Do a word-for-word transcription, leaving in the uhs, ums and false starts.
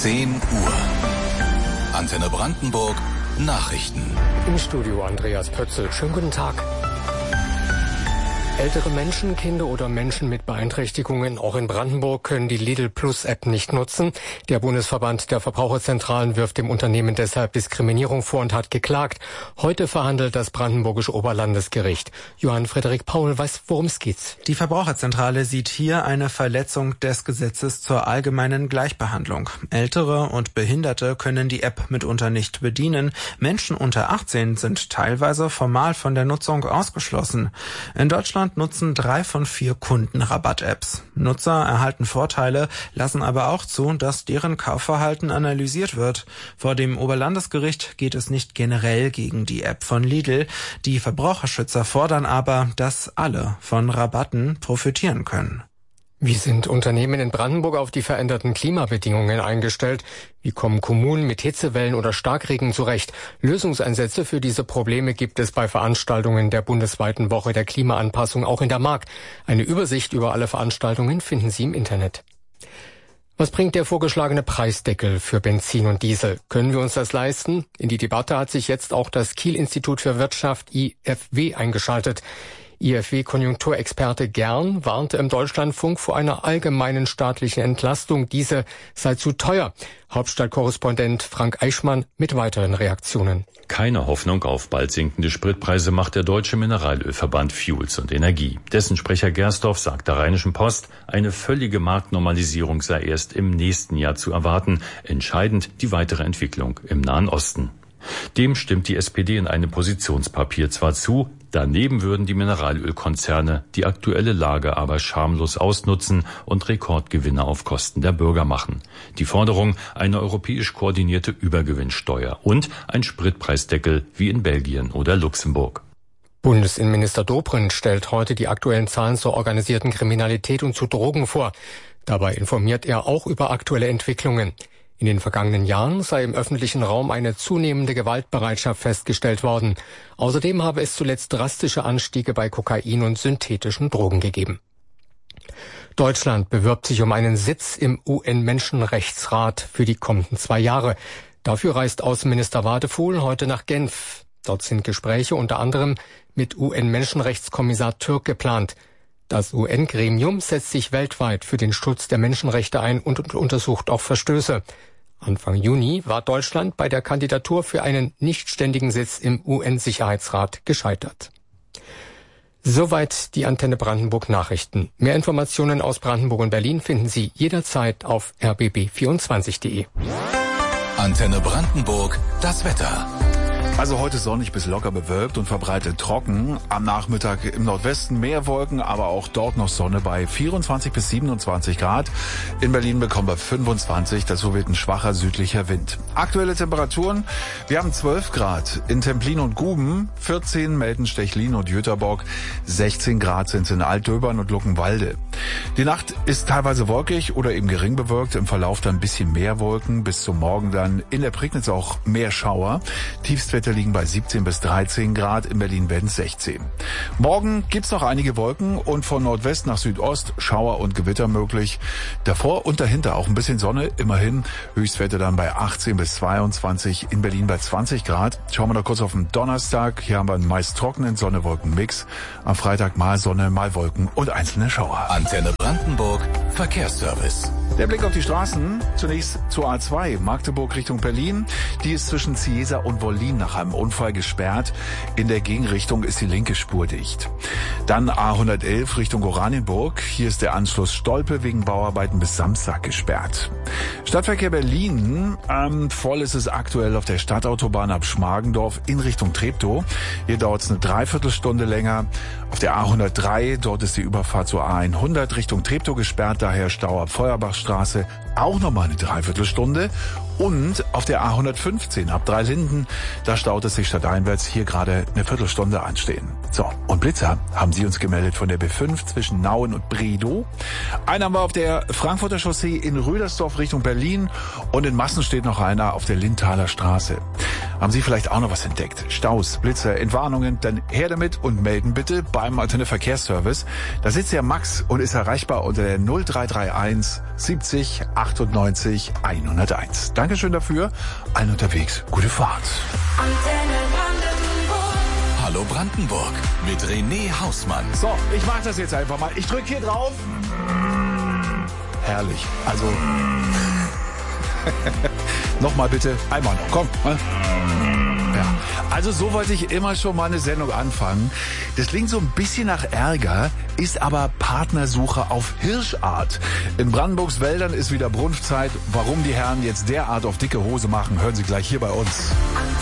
zehn Uhr. Antenne Brandenburg Nachrichten. Im Studio Andreas Pötzl. Schönen guten Tag. Ältere Menschen, Kinder oder Menschen mit Beeinträchtigungen, auch in Brandenburg, können die Lidl Plus App nicht nutzen. Der Bundesverband der Verbraucherzentralen wirft dem Unternehmen deshalb Diskriminierung vor und hat geklagt. Heute verhandelt das Brandenburgische Oberlandesgericht. Johann Frederik Paul weiß, worum es geht. Die Verbraucherzentrale sieht hier eine Verletzung des Gesetzes zur allgemeinen Gleichbehandlung. Ältere und Behinderte können die App mitunter nicht bedienen. Menschen unter achtzehn sind teilweise formal von der Nutzung ausgeschlossen. In Deutschland nutzen drei von vier Kunden Rabatt-Apps. Nutzer erhalten Vorteile, lassen aber auch zu, dass deren Kaufverhalten analysiert wird. Vor dem Oberlandesgericht geht es nicht generell gegen die App von Lidl. Die Verbraucherschützer fordern aber, dass alle von Rabatten profitieren können. Wie sind Unternehmen in Brandenburg auf die veränderten Klimabedingungen eingestellt? Wie kommen Kommunen mit Hitzewellen oder Starkregen zurecht? Lösungsansätze für diese Probleme gibt es bei Veranstaltungen der bundesweiten Woche der Klimaanpassung auch in der Mark. Eine Übersicht über alle Veranstaltungen finden Sie im Internet. Was bringt der vorgeschlagene Preisdeckel für Benzin und Diesel? Können wir uns das leisten? In die Debatte hat sich jetzt auch das Kiel-Institut für Wirtschaft I F W eingeschaltet. I F W-Konjunkturexperte Gern warnte im Deutschlandfunk vor einer allgemeinen staatlichen Entlastung. Diese sei zu teuer. Hauptstadtkorrespondent Frank Eichmann mit weiteren Reaktionen. Keine Hoffnung auf bald sinkende Spritpreise macht der Deutsche Mineralölverband Fuels und Energie. Dessen Sprecher Gersdorf sagt der Rheinischen Post, eine völlige Marktnormalisierung sei erst im nächsten Jahr zu erwarten. Entscheidend die weitere Entwicklung im Nahen Osten. Dem stimmt die S P D in einem Positionspapier zwar zu, daneben würden die Mineralölkonzerne die aktuelle Lage aber schamlos ausnutzen und Rekordgewinne auf Kosten der Bürger machen. Die Forderung, eine europäisch koordinierte Übergewinnsteuer und ein Spritpreisdeckel wie in Belgien oder Luxemburg. Bundesinnenminister Dobrindt stellt heute die aktuellen Zahlen zur organisierten Kriminalität und zu Drogen vor. Dabei informiert er auch über aktuelle Entwicklungen. In den vergangenen Jahren sei im öffentlichen Raum eine zunehmende Gewaltbereitschaft festgestellt worden. Außerdem habe es zuletzt drastische Anstiege bei Kokain und synthetischen Drogen gegeben. Deutschland bewirbt sich um einen Sitz im U N-Menschenrechtsrat für die kommenden zwei Jahre. Dafür reist Außenminister Wadephul heute nach Genf. Dort sind Gespräche unter anderem mit U N-Menschenrechtskommissar Türk geplant. Das U N-Gremium setzt sich weltweit für den Schutz der Menschenrechte ein und untersucht auch Verstöße. Anfang Juni war Deutschland bei der Kandidatur für einen nichtständigen Sitz im U N-Sicherheitsrat gescheitert. Soweit die Antenne Brandenburg Nachrichten. Mehr Informationen aus Brandenburg und Berlin finden Sie jederzeit auf r b b vierundzwanzig punkt de. Antenne Brandenburg, das Wetter. Also heute sonnig bis locker bewölkt und verbreitet trocken. Am Nachmittag im Nordwesten mehr Wolken, aber auch dort noch Sonne bei vierundzwanzig bis siebenundzwanzig Grad. In Berlin bekommen wir fünfundzwanzig, dazu weht ein schwacher südlicher Wind. Aktuelle Temperaturen, wir haben zwölf Grad in Templin und Guben, vierzehn Melden, Stechlin und Jüterbock, sechzehn Grad sind es in Altdöbern und Luckenwalde. Die Nacht ist teilweise wolkig oder eben gering bewölkt, im Verlauf dann ein bisschen mehr Wolken, bis zum Morgen dann in der Prignitz auch mehr Schauer. Tiefstwerte liegen bei siebzehn bis dreizehn Grad, in Berlin werden es sechzehn. Morgen gibt's noch einige Wolken und von Nordwest nach Südost Schauer und Gewitter möglich. Davor und dahinter auch ein bisschen Sonne, immerhin. Höchstwerte dann bei achtzehn bis zweiundzwanzig, in Berlin bei zwanzig Grad. Schauen wir noch kurz auf den Donnerstag. Hier haben wir einen meist trockenen Sonne-Wolken-Mix. Am Freitag mal Sonne, mal Wolken und einzelne Schauer. Antenne Brandenburg, Verkehrsservice. Der Blick auf die Straßen. Zunächst zur A zwei, Magdeburg Richtung Berlin. Die ist zwischen Ciesa und Wollin nach einem Unfall gesperrt. In der Gegenrichtung ist die linke Spur dicht. Dann A hundertelf Richtung Oranienburg. Hier ist der Anschluss Stolpe wegen Bauarbeiten bis Samstag gesperrt. Stadtverkehr Berlin. Ähm, voll ist es aktuell auf der Stadtautobahn ab Schmargendorf in Richtung Treptow. Hier dauert es eine Dreiviertelstunde länger. Auf der A hundertdrei, dort ist die Überfahrt zur A hundert Richtung Treptow gesperrt. Daher Stau ab Feuerbachstraße auch nochmal eine Dreiviertelstunde. Und auf der A hundertfünfzehn ab Dreilinden, da staut es sich stadteinwärts, hier gerade eine Viertelstunde anstehen. So, und Blitzer haben sie uns gemeldet von der B fünf zwischen Nauen und Bredow. Einen haben wir auf der Frankfurter Chaussee in Rödersdorf Richtung Berlin und in Massen steht noch einer auf der Lindthaler Straße. Haben Sie vielleicht auch noch was entdeckt? Staus, Blitzer, Entwarnungen? Dann her damit und melden bitte beim Antenne Verkehrsservice. Da sitzt ja Max und ist erreichbar unter der null drei drei eins siebzig achtundneunzig hunderteins. Dankeschön dafür. Allen unterwegs. Gute Fahrt. Antenne Brandenburg. Hallo Brandenburg mit René Hausmann. So, ich mache das jetzt einfach mal. Ich drücke hier drauf. Herrlich. Also... Nochmal bitte. Einmal noch. Komm. Ja. Also so wollte ich immer schon mal eine Sendung anfangen. Das klingt so ein bisschen nach Ärger, ist aber Partnersuche auf Hirschart. In Brandenburgs Wäldern ist wieder Brunftzeit. Warum die Herren jetzt derart auf dicke Hose machen, hören Sie gleich hier bei uns.